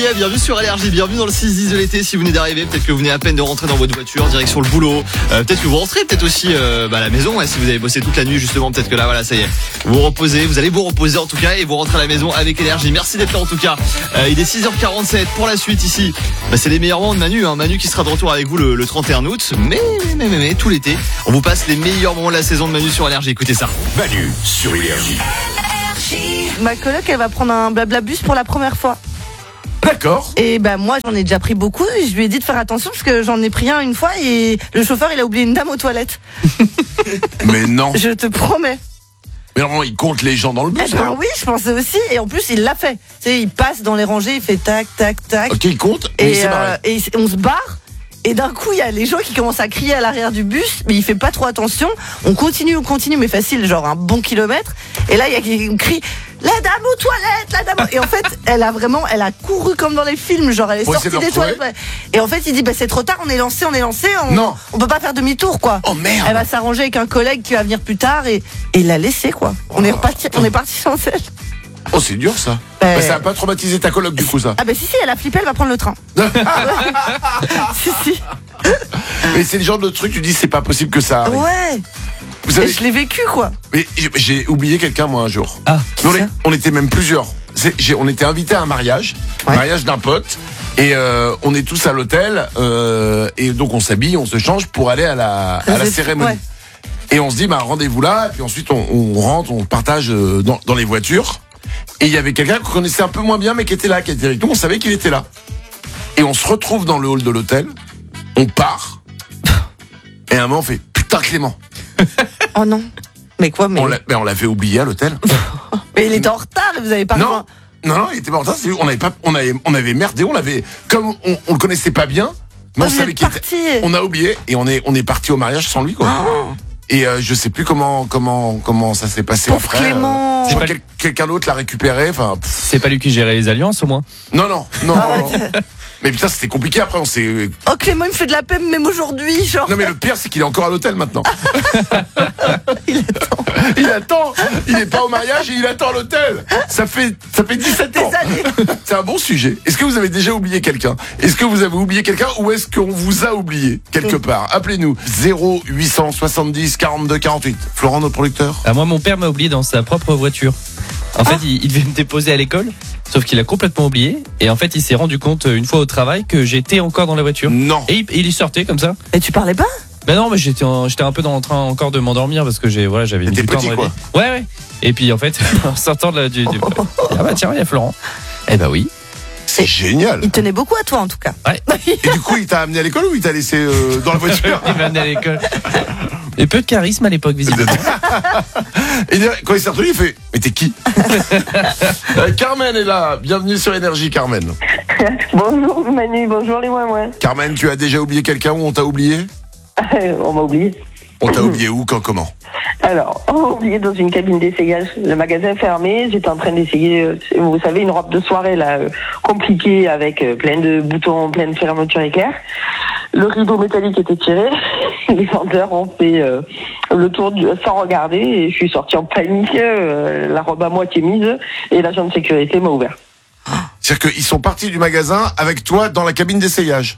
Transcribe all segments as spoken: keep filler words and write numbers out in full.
Bienvenue sur L R J, bienvenue dans le six dix de l'été. Si vous venez d'arriver, peut-être que vous venez à peine de rentrer dans votre voiture, direction le boulot, euh, peut-être que vous rentrez, peut-être aussi euh, bah, à la maison, ouais, si vous avez bossé toute la nuit justement, peut-être que là voilà ça y est, vous vous reposez, vous allez vous reposer en tout cas et vous rentrez à la maison avec L R J. Merci d'être là en tout cas. euh, Il est six heures quarante-sept pour la suite ici, bah, c'est les meilleurs moments de Manu, hein. Manu qui sera de retour avec vous le, le trente et un août, mais, mais, mais, mais tout l'été, on vous passe les meilleurs moments de la saison de Manu sur L R J. Écoutez ça. Manu sur L R J. Ma coloc, elle va prendre un Blablabus pour la première fois. D'accord. Et ben moi, j'en ai déjà pris beaucoup. Et je lui ai dit de faire attention parce que j'en ai pris un une fois et le chauffeur, il a oublié une dame aux toilettes. Mais non. Je te promets. Mais normalement, il compte les gens dans le bus. Eh ben hein. oui, je pensais aussi. Et en plus, il l'a fait. Tu sais, il passe dans les rangées, il fait tac, tac, tac. Ok, il compte. Mais il Et, s'est barré. euh, et il- on se barre. Et d'un coup, il y a les gens qui commencent à crier à l'arrière du bus, mais il fait pas trop attention. On continue, on continue, mais facile, genre un bon kilomètre. Et là, il y a qui crie la dame aux toilettes, la dame. Aux... Et en fait, elle a vraiment, elle a couru comme dans les films, genre elle est Pour sortie essayer de des le retrouver. toilettes. ouais. Et en fait, il dit bah c'est trop tard, on est lancé, on est lancé, on, Non. on peut pas faire demi-tour quoi. Oh merde. Elle va s'arranger avec un collègue qui va venir plus tard et, et il l'a laissé quoi. On est reparti, on est parti sans elle. Oh, c'est dur ça. Euh, Bah, ça a pas traumatisé ta coloc du coup ça. Ah bah si si, elle a flippé, elle va prendre le train. si si. Mais c'est le genre de truc, tu dis c'est pas possible que ça arrive. Ouais. Vous Et savez, je l'ai vécu quoi. mais j'ai- j'ai oublié quelqu'un moi un jour. Ah. Mais on, Qui est- ça on était même plusieurs. C'est- j'ai- on était invités à un mariage, Ouais. mariage d'un pote, et euh, on est tous à l'hôtel, euh, et donc on s'habille, on se change pour aller à la, à la Récep- cérémonie. ouais. Et on se dit bah rendez-vous là, et puis ensuite on, on rentre, on partage euh, dans, dans les voitures. Et il y avait quelqu'un qu'on connaissait un peu moins bien, mais qui était là, qui était avec nous. On savait qu'il était là. Et on se retrouve dans le hall de l'hôtel. On part. Et à un moment, on fait putain Clément. Oh non. Mais quoi, mais. On l'a, ben, on l'avait oublié à l'hôtel. Mais il était en retard et vous avez pas Non, rejoint. non, non, il était pas en retard. c'est- On avait pas, on avait, on avait merdé. On l'avait, comme on, on le connaissait pas bien, mais Oh, on vous savait êtes qu'il était. parti. On a oublié et on est, on est parti au mariage sans lui quoi. Oh, Et euh, je sais plus comment, comment, comment ça s'est passé Pauvre après. Clément. je C'est crois pas que quel- quelqu'un d'autre l'a récupéré. Enfin, pff, C'est pas lui qui gérait les alliances au moins. non, non, non. Ah, non, non. Mais putain, c'était compliqué après. On s'est. oh Clément, il me fait de la peine même aujourd'hui, genre. Non mais le pire c'est qu'il est encore à l'hôtel maintenant. Il attend Il attend. Il est pas au mariage et il attend à l'hôtel. Ça fait ça fait dix-sept ans. des années. C'est un bon sujet. Est-ce que vous avez déjà oublié quelqu'un? Est-ce que vous avez oublié quelqu'un ou est-ce qu'on vous a oublié quelque part? Appelez-nous zéro huit cent soixante-dix quarante-deux quarante-huit. Florent, notre producteur. Ah, moi, mon père m'a oublié dans sa propre voiture. En fait, il, il devait me déposer à l'école, sauf qu'il a complètement oublié. Et en fait, il s'est rendu compte euh, une fois au travail que j'étais encore dans la voiture. Non. Et il, et il sortait comme ça. Et tu parlais pas? Ben non, mais j'étais en- j'étais un peu dans le train encore de m'endormir parce que j'ai voilà j'avais mis T'étais du temps petit, à me quoi. réveiller. Ouais ouais. Et puis en fait, en sortant de la, du, du ah bah tiens, il y a Florent. Eh bah oui. C'est génial. Il tenait beaucoup à toi en tout cas. Ouais. Et du coup, il t'a amené à l'école ou il t'a laissé euh, dans la voiture? Il m'a amené à l'école. Et peu de charisme à l'époque visiblement. Et quand il s'est retrouvé, il fait mais t'es qui? Euh, Carmen est là. Bienvenue sur Énergie, Carmen. Bonjour Manu, bonjour les moins Carmen, tu as déjà oublié quelqu'un ou on t'a oublié? On m'a oublié. On t'a oublié où, quand, comment? Alors, on m'a oublié dans une cabine d'essayage. Le magasin fermé, j'étais en train d'essayer, euh, vous savez, une robe de soirée là, euh, compliquée avec euh, plein de boutons, plein de fermetures éclair. Le rideau métallique était tiré. Les vendeurs ont fait euh, le tour du, sans regarder et je suis sortie en panique, euh, la robe à moitié mise et l'agent de sécurité m'a ouvert. C'est-à-dire qu'ils sont partis du magasin avec toi dans la cabine d'essayage.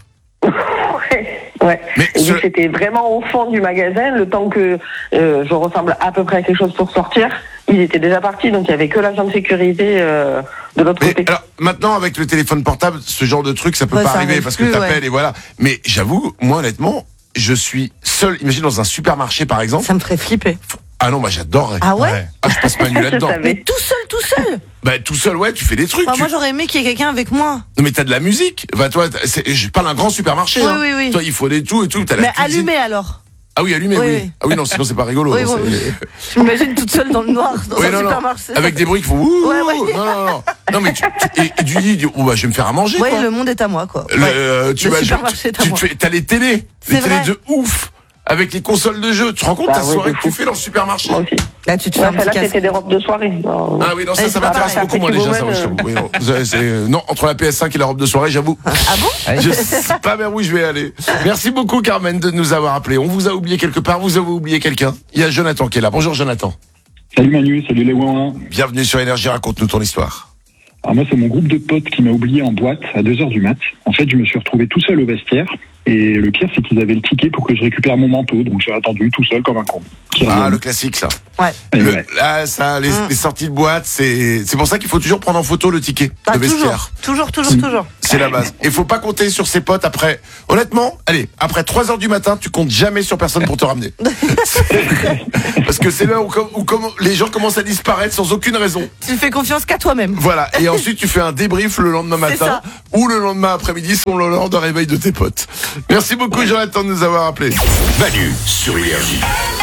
Ouais, ouais. Mais Et ce- donc, c'était vraiment au fond du magasin, le temps que euh, je ressemble à peu près à quelque chose pour sortir. Ils étaient déjà partis, donc il y avait que l'agent de sécurité euh, de l'autre Mais côté. alors, maintenant, avec le téléphone portable, ce genre de truc, ça peut Ouais, pas ça arriver arrive parce que plus, t'appelles ouais. et voilà. Mais j'avoue, moi, honnêtement, je suis seul. Imagine dans un supermarché, par exemple. Ça me ferait flipper. Ah non, bah j'adorerais. Ah ouais, Ah, je passe ma nuit là-dedans. Je savais. Mais tout seul, tout seul. Bah tout seul, ouais, tu fais des trucs. Enfin, tu- moi j'aurais aimé qu'il y ait quelqu'un avec moi. Non, mais t'as de la musique. Bah toi, t'as- c'est- je parle d'un grand supermarché. Oui, hein. oui, oui. Toi, il faut des tout et tout. T'as la Mais cuisine. allumé alors. Ah oui, allumé, Oui, oui. oui. Ah oui, non, sinon c'est pas rigolo. Oui, non, bon, c'est- Je m'imagine toute seule dans le noir dans Oui, un non, non. supermarché. Avec des bruits qui font ouh. Ouais, ouais. Non, non, non. Non, mais tu, tu- et, et tu dis, oh, bah, je vais me faire à manger. Ouais, quoi. le monde est à moi quoi. Le- Ouais. euh, tu Le vas jouer- supermarché est à tu, moi. tu fais, t'as les télés, C'est les télés vrai. de ouf, avec les consoles de jeux. Tu te rends compte Bah ta ouais, soirée de que tu fou. fais dans le supermarché? Moi aussi. Là tu te fais Ouais, un petit là, casque. c'était des robes de soirée. Non. Ah oui, non, ça, Ouais, ça c'est pas m'intéresse pareil. beaucoup, moi, Petit déjà. Ça, Woman, ouais, je euh. t'avoue. Oui, non, c'est- c'est- non, entre la P S cinq et la robe de soirée, j'avoue. Ah bon? Je sais pas vers où je vais aller. Merci beaucoup, Carmen, de nous avoir appelé. On vous a oublié quelque part, vous avez oublié quelqu'un. Il y a Jonathan qui est là. Bonjour, Jonathan. Salut Manu, salut les ouin. Bienvenue sur Énergie, raconte-nous ton histoire. Alors moi, c'est mon groupe de potes qui m'a oublié en boîte à deux heures du mat. En fait, je me suis retrouvé tout seul au vestiaire. Et le pire, c'est qu'ils avaient le ticket pour que je récupère mon manteau. Donc j'ai attendu tout seul comme un con. Ah, le classique, ça. Ouais. Le, ouais. là, ça, les, Mmh. les sorties de boîte, c'est, c'est pour ça qu'il faut toujours prendre en photo le ticket Ah, de vestiaire. toujours, toujours, toujours, toujours. C'est la base. Et faut pas compter sur ses potes après. Honnêtement, allez, après trois heures du matin, tu comptes jamais sur personne pour te ramener. Parce que c'est là où, où, où comme les gens commencent à disparaître sans aucune raison. Tu fais confiance qu'à toi-même. Voilà. Et ensuite, tu fais un débrief le lendemain C'est matin ça. ou le lendemain après-midi selon l'heure de réveil de tes potes. Merci beaucoup, Jonathan, de nous avoir appelés. Manu sur Énergie.